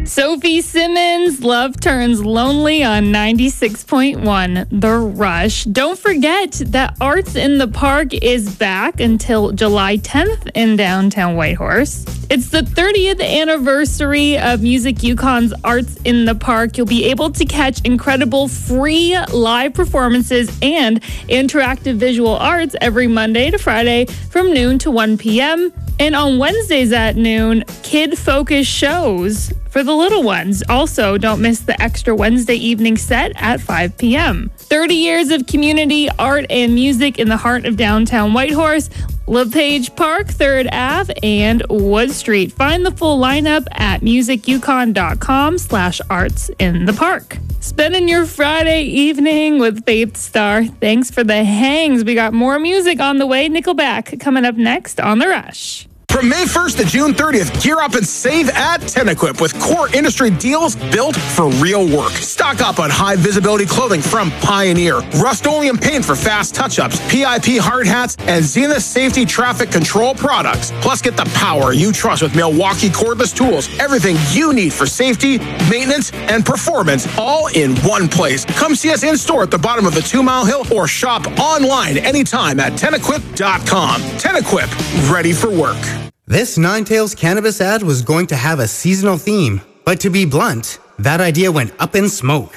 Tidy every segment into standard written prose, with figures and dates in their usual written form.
Sophie Simmons, Love Turns Lonely on 96.1 The Rush. Don't forget that Arts in the Park is back until July 10th in downtown Whitehorse. It's the 30th anniversary of Music Yukon's Arts in the Park. You'll be able to catch incredible free live performances and interactive visual arts every Monday to Friday from noon to 1 p.m. And on Wednesdays at noon, kid-focused shows for the little ones. Also, don't miss the extra Wednesday evening set at 5 p.m. 30 years of community, art, and music in the heart of downtown Whitehorse, LePage Park, 3rd Ave, and Wood Street. Find the full lineup at musicyukon.com/arts in the park. Spending your Friday evening with Faith Star. Thanks for the hangs. We got more music on the way. Nickelback coming up next on The Rush. From May 1st to June 30th, gear up and save at TenEquip with core industry deals built for real work. Stock up on high visibility clothing from Pioneer, Rust-Oleum paint for fast touch-ups, PIP hard hats, and Zenith safety traffic control products. Plus, get the power you trust with Milwaukee cordless tools. Everything you need for safety, maintenance, and performance, all in one place. Come see us in store at the bottom of the 2 Mile Hill or shop online anytime at TenEquip.com. TenEquip, ready for work. This Nine Tails Cannabis ad was going to have a seasonal theme, but to be blunt, that idea went up in smoke.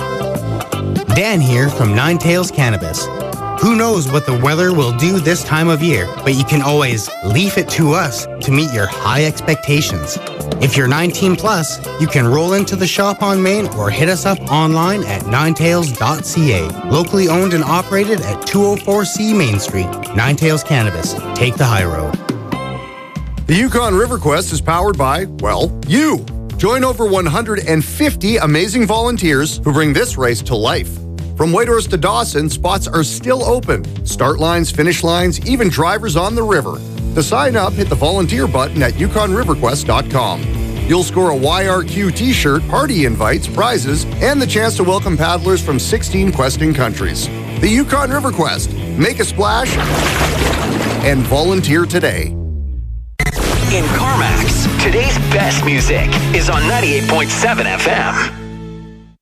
Dan here from Nine Tails Cannabis. Who knows what the weather will do this time of year, but you can always leaf it to us to meet your high expectations. If you're 19 plus, you can roll into the shop on Main or hit us up online at ninetails.ca. Locally owned and operated at 204C Main Street. Nine Tails Cannabis. Take the high road. The Yukon River Quest is powered by, well, you. Join over 150 amazing volunteers who bring this race to life. From Whitehorse to Dawson, spots are still open. Start lines, finish lines, even drivers on the river. To sign up, hit the volunteer button at yukonriverquest.com. You'll score a YRQ t-shirt, party invites, prizes, and the chance to welcome paddlers from 16 questing countries. The Yukon River Quest. Make a splash and volunteer today. In CarMax, today's best music is on 98.7 FM.